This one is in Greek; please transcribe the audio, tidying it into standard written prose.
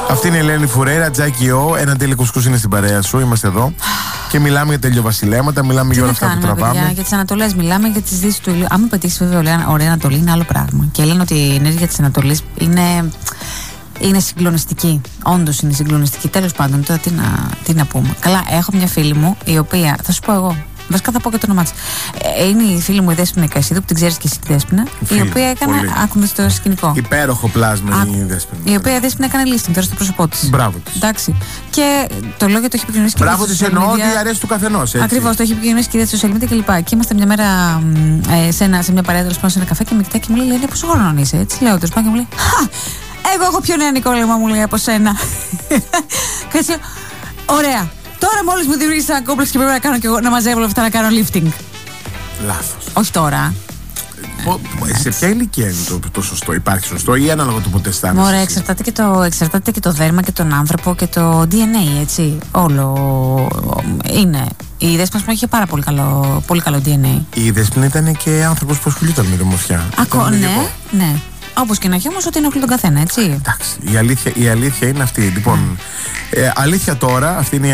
Αυτή είναι η Ελένη Φουρέιρα, Τζάκι Ο. Ένα τέλειο κουσκούς είναι στην παρέα σου. Είμαστε εδώ και μιλάμε για τελειοβασιλέματα, μιλάμε για όλα αυτά που τραβάμε. Παιδιά, για τις Ανατολές μιλάμε, για τις Δύσεις του ηλίου. Αν μου πετύχεις βέβαια ωραία Ανατολή, είναι άλλο πράγμα. Και λένε ότι η ενέργεια της Ανατολής είναι συγκλονιστική. Όντως είναι συγκλονιστική. Τέλος πάντων, τώρα τι να πούμε. Καλά, έχω μια φίλη μου η οποία, θα σου πω εγώ. Βασικά θα πω και το όνομά της. Είναι η φίλη μου η Δέσποινα Κασίδου, που την ξέρεις και εσύ τη Δέσποινα. Η οποία έκανε. Άκουνε στο σκηνικό. Υπέροχο πλάσμα η Δέσποινα. Η οποία Δέσποινα έκανε lifting τώρα στο πρόσωπό της. Μπράβο της. Εντάξει. Και το λόγο το έχει επικοινωνήσει και μπράβο της, εννοώ ότι αρέσει του καθενός. Ακριβώς, το έχει επικοινωνήσει και στα social media κλπ. Και είμαστε μια μέρα σε μια παρέα πάνω σε ένα καφέ και με κοιτάει και μου λέει πόσο χρόνο είσαι. Έτσι λέω τέλος πάντων και μου λέει εγώ έχω πιο νεανικό λαιμό, μου λέει, από σένα. Κάτσε. Ωραία. Τώρα μόλις μου δημιουργήσει ένα κόμπλεξ και πρέπει να κάνω και εγώ να μαζεύω όλα αυτά να κάνω lifting. Λάθος. Όχι τώρα. Σε ποια ηλικία είναι το σωστό, υπάρχει σωστό ή ανάλογα το πότε αισθάνεσαι? Ωραία, εξαρτάται και το δέρμα και τον άνθρωπο και το DNA, έτσι. Όλο είναι. Η Δέσποινα είχε πάρα πολύ καλό DNA. Η Δέσποινα ήταν και άνθρωπος που ασχολιόταν με τη ομορφιά. Ναι. Όπως και να έχει όμως, ότι ενοχλεί τον καθένα, έτσι. Εντάξει. Η αλήθεια είναι αυτή. Λοιπόν, αλήθεια τώρα, αυτή είναι η